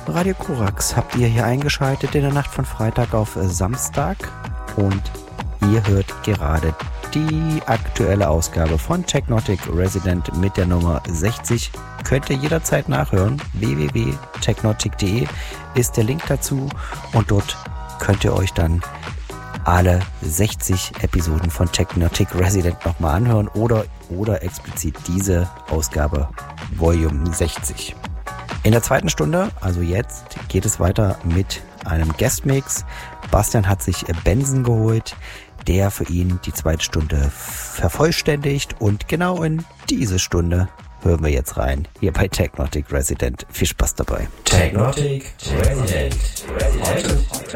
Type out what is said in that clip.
Radio Korax habt ihr hier eingeschaltet in der Nacht von Freitag auf Samstag und ihr hört gerade die aktuelle Ausgabe von Technotic Resident mit der Nummer 60. Könnt ihr jederzeit nachhören. www.technotic.de ist der Link dazu und dort könnt ihr euch dann alle 60 Episoden von Technotic Resident nochmal anhören oder explizit diese Ausgabe Volume 60. In der zweiten Stunde, also jetzt, geht es weiter mit einem Guestmix. Bastian hat sich Benson geholt, der für ihn die zweite Stunde vervollständigt und genau in diese Stunde hören wir jetzt rein, hier bei Technotic Resident. Viel Spaß dabei. Technotic Resident. Heute